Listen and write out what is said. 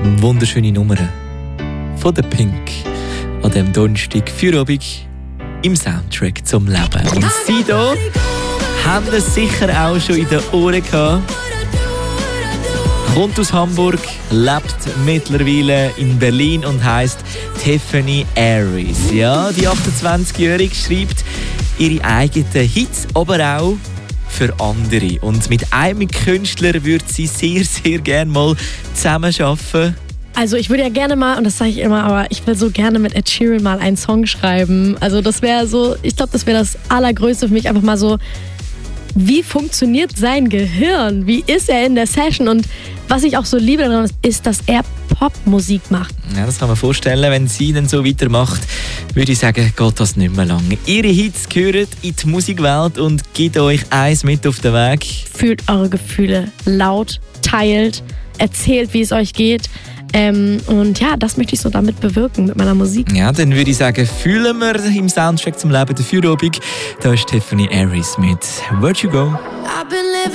Wunderschöne Nummer von der Pink an diesem Donnerstag Feierabend im Soundtrack zum Leben. Und sie hier haben es sicher auch schon in den Ohren gehabt. Kommt aus Hamburg, lebt mittlerweile in Berlin und heisst Tiffany Aries. Ja, die 28-Jährige schreibt ihre eigenen Hits, aber auch für andere. Und mit einem Künstler würde sie sehr, sehr gerne mal zusammenarbeiten. Also ich würde ja gerne mal, und das sage ich immer, aber ich will so gerne mit Ed Sheeran mal einen Song schreiben. Also das wäre so, ich glaube, das wäre das Allergrößte für mich, einfach mal so, wie funktioniert sein Gehirn? Wie ist er in der Session? Und was ich auch so liebe daran ist, dass er Popmusik macht. Ja, das kann man vorstellen. Wenn sie dann so weitermacht, würde ich sagen, geht das nicht mehr lange. Ihre Hits gehören in die Musikwelt und gebt euch eins mit auf den Weg. Fühlt eure Gefühle laut, teilt, erzählt, wie es euch geht. Und ja, das möchte ich so damit bewirken, mit meiner Musik. Ja, dann würde ich sagen, fühlen wir im Soundtrack zum Leben der Feierabend. Da ist Tiffany Aries mit Where'd You Go?